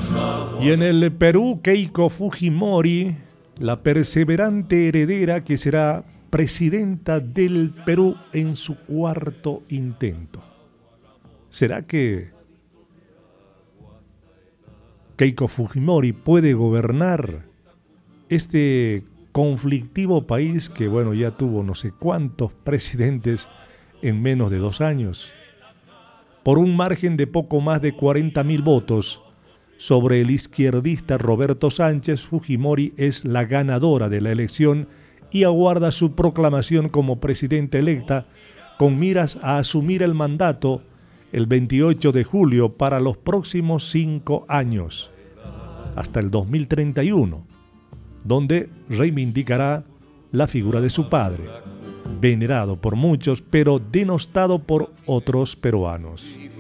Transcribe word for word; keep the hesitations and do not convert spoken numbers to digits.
Y en el Perú, Keiko Fujimori, la perseverante heredera que será presidenta del Perú en su cuarto intento. ¿Será que Keiko Fujimori puede gobernar este conflictivo país que, bueno, ya tuvo no sé cuántos presidentes en menos de dos años? Por un margen de poco más de cuarenta mil votos sobre el izquierdista Roberto Sánchez, Fujimori es la ganadora de la elección y aguarda su proclamación como presidenta electa con miras a asumir el mandato el veintiocho de julio para los próximos cinco años, hasta el dos mil treinta y uno, donde reivindicará la figura de su padre, venerado por muchos pero denostado por otros peruanos.